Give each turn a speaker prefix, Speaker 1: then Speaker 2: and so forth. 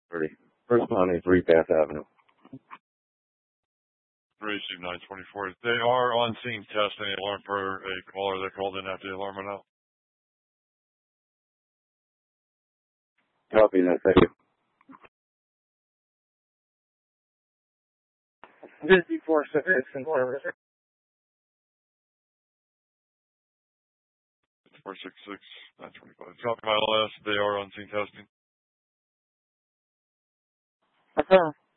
Speaker 1: 30. Responding 3 Bath Avenue.
Speaker 2: Racing 924. They are on scene testing the alarm for a caller that called in after the alarm went out.
Speaker 1: Copy that, thank you. 5466 and
Speaker 2: 466 925. Copy my last. They are on scene testing.
Speaker 1: Affirm.